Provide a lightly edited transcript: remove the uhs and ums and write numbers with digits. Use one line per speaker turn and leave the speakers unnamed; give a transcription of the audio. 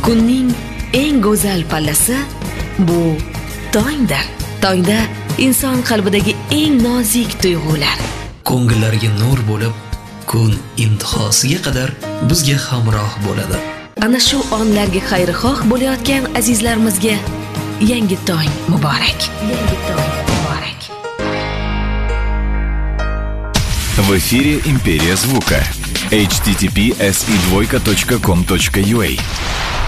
Kunning eng go'zal pallasi bu tongdir. Tongda inson qalbidagi eng nozik tuyg'ular
ko'ngillariga nur bo'lib, kun intihosiga qadar bizga hamroh bo'ladi.
Ana shu onlarga xayrixoh bo'layotgan azizlarimizga yangi tong muborak. Yangi tong muborak.
В эфире «Империя звука». https://com.ua